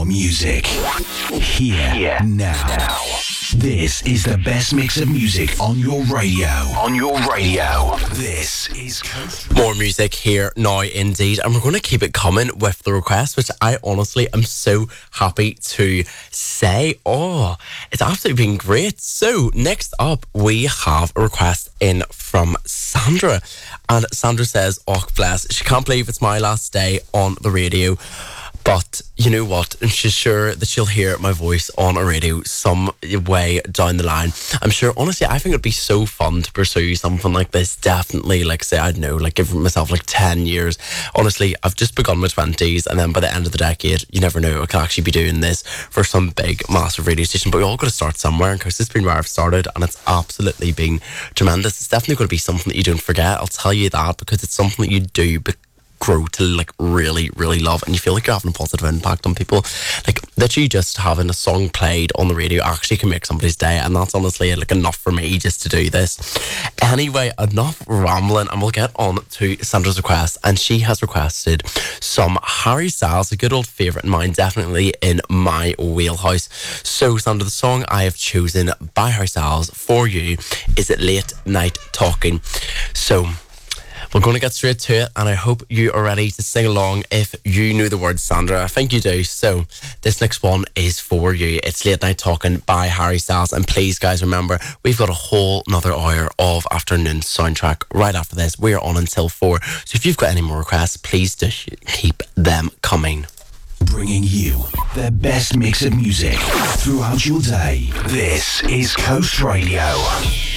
More music. Here now. This is the best mix of music on your radio. This is Coast. More music here now, indeed. And we're going to keep it coming with the request, which I honestly am so happy to say. Oh, it's absolutely been great. So, next up, we have a request in from Sandra. And Sandra says, oh, bless, she can't believe it's my last day on the radio. But you know what? She's sure that she'll hear my voice on a radio some way down the line. I'm sure, honestly, I think it'd be so fun to pursue something like this. Definitely, like, say, I don't know, like, give myself like 10 years. Honestly, I've just begun my 20s, and then by the end of the decade, you never know, I can actually be doing this for some big, massive radio station. But we all got to start somewhere, and because it's been where I've started, and it's absolutely been tremendous. It's definitely going to be something that you don't forget. I'll tell you that, because it's something that you do grow to like really, really love, and you feel like you're having a positive impact on people. Like literally just having a song played on the radio actually can make somebody's day, and that's honestly like enough for me just to do this. Anyway, enough rambling, and we'll get on to Sandra's request. And she has requested some Harry Styles, a good old favourite of mine, definitely in my wheelhouse. So Sandra, the song I have chosen by Harry Styles for you is Late Night Talking. So we're going to get straight to it, and I hope you are ready to sing along if you knew the words, Sandra. I think you do. So this next one is for you. It's Late Night Talking by Harry Styles. And please, guys, remember, we've got a whole another hour of afternoon soundtrack right after this. We're on until 4. So if you've got any more requests, please do keep them coming. Bringing you the best mix of music throughout your day. This is Coast Radio.